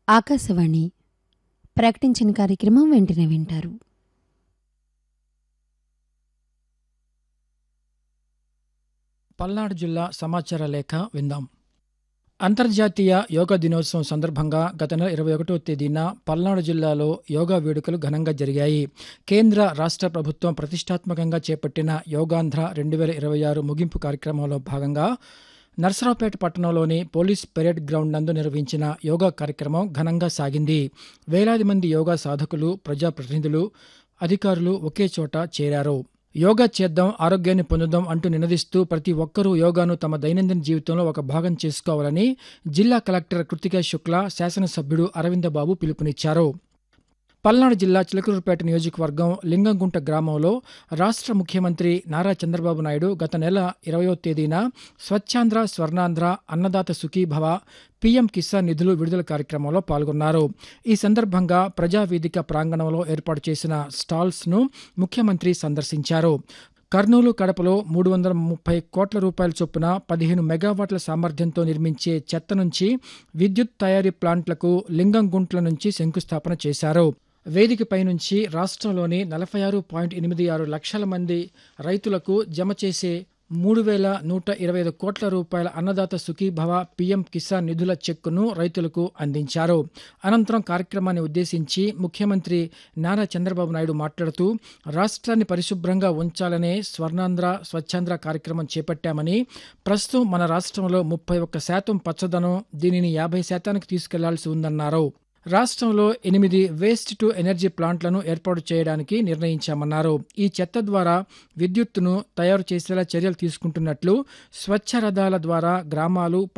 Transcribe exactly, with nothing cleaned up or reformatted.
ఆకాశవాణి ప్రకటించిన కార్యక్రమం వెంటనే వింటారు. పల్నాడు జిల్లా సమాచార లేఖ విందాం. అంతర్జాతీయ యోగా దినోత్సవం సందర్భంగా గత నెల ఇరవై ఒకటో తేదీన పల్నాడు జిల్లాలో యోగా వేడుకలు ఘనంగా జరిగాయి. కేంద్ర రాష్ట్ర ప్రభుత్వం ప్రతిష్టాత్మకంగా చేపట్టిన యోగాంధ్ర రెండు వేల ఇరవై ఆరు ముగింపు కార్యక్రమంలో భాగంగా నర్సరావుపేట పట్టణంలోని పోలీస్ పెరేడ్ గ్రౌండ్ నందు నిర్వహించిన యోగా కార్యక్రమం ఘనంగా సాగింది. వేలాది మంది యోగా సాధకులు, ప్రజాప్రతినిధులు, అధికారులు ఒకే చోట చేరారు. యోగా చేద్దాం, ఆరోగ్యాన్ని పొందుదాం అంటూ నినదిస్తూ ప్రతి ఒక్కరూ యోగాను తమ దైనందిన జీవితంలో ఒక భాగం చేసుకోవాలని జిల్లా కలెక్టర్ కృతికా శుక్లా, శాసనసభ్యుడు అరవిందబాబు పిలుపునిచ్చారు. పల్నాడు జిల్లా చిలకలూరుపేట నియోజకవర్గం లింగంగుంట గ్రామంలో రాష్ట్ర ముఖ్యమంత్రి నారా చంద్రబాబు నాయుడు గత నెల ఇరవయో తేదీన స్వచ్ఛాంధ్ర స్వర్ణాంధ్ర అన్నదాత సుఖీభవ పీఎం కిసాన్ నిధులు విడుదల కార్యక్రమంలో పాల్గొన్నారు. ఈ సందర్భంగా ప్రజావేదిక ప్రాంగణంలో ఏర్పాటు చేసిన స్టాల్స్ను ముఖ్యమంత్రి సందర్శించారు. కర్నూలు, కడపలో మూడు వందల ముప్పై కోట్ల రూపాయల చొప్పున పదిహేను మెగావాట్ల సామర్థ్యంతో నిర్మించే చెత్త నుంచి విద్యుత్ తయారీ ప్లాంట్లకు లింగంగుంట్ల నుంచి శంకుస్థాపన చేశారు. వేదికపై నుంచి రాష్ట్రంలోని నలభై ఆరు పాయింట్ ఎనిమిది ఆరు లక్షల మంది రైతులకు జమ చేసే మూడు వేల నూట ఇరవై ఐదు కోట్ల రూపాయల అన్నదాత సుఖీభవ పీఎం కిసాన్ నిధుల చెక్కును రైతులకు అందించారు. అనంతరం కార్యక్రమాన్ని ఉద్దేశించి ముఖ్యమంత్రి నారా చంద్రబాబు నాయుడు మాట్లాడుతూ రాష్ట్రాన్ని పరిశుభ్రంగా ఉంచాలనే స్వర్ణాంధ్ర స్వచ్ఛాంధ్ర కార్యక్రమం చేపట్టామని, ప్రస్తుతం మన రాష్ట్రంలో ముప్పై ఒక్క శాతం పచ్చదనం, దీనిని యాభై శాతానికి తీసుకెళ్లాల్సి ఉందన్నారు. రాష్ట్రంలో ఎనిమిది వేస్ట్ టు ఎనర్జీ ప్లాంట్లను ఏర్పాటు చేయడానికి నిర్ణయించామన్నారు. ఈ చెత్త ద్వారా విద్యుత్తును తయారు చేసేలా చర్యలు తీసుకుంటున్నట్లు, స్వచ్ఛ రథాల ద్వారా గ్రామాలు